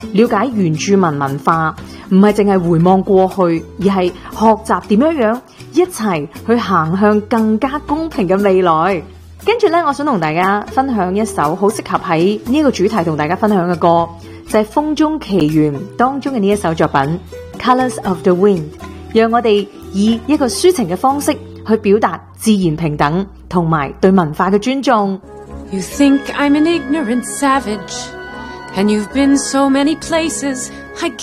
了解原住民文化，唔係淨係回望過去，而係學習點樣一齊去行向更加公平嘅未來。跟住呢，我想同大家分享一首好適合喺呢個主題同大家分享嘅歌，就係《風中奇緣》當中嘅呢一首作品《Colors of the Wind》，讓我哋以一個抒情嘅方式去表達自然平等同埋對文化嘅尊重。 You think I'm an ignorant savage, and you've been so many places, I